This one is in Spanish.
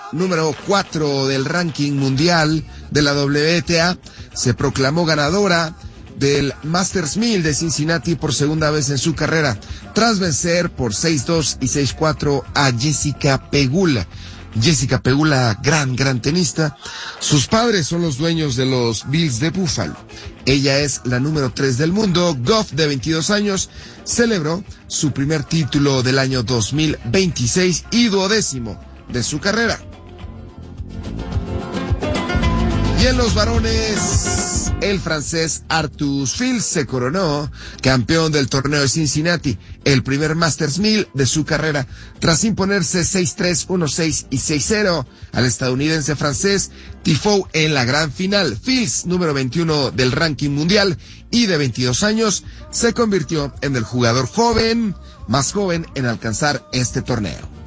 número 4 del ranking mundial de la WTA, se proclamó ganadora del Masters 1000 de Cincinnati por segunda vez en su carrera, tras vencer por 6-2 y 6-4 a Jessica Pegula. Jessica Pegula, gran tenista. Sus padres son los dueños de los Bills de Buffalo. Ella es la número 3 del mundo. Goff, de 22 años, celebró su primer título del año 2026 y 12º de su carrera. Y en los varones, el francés Arthur Fils se coronó campeón del torneo de Cincinnati, el primer Masters 1000 de su carrera, tras imponerse 6-3, 1-6 y 6-0 al estadounidense francés Tiafoe en la gran final. Fils, número 21 del ranking mundial y de 22 años, se convirtió en el jugador más joven en alcanzar este torneo.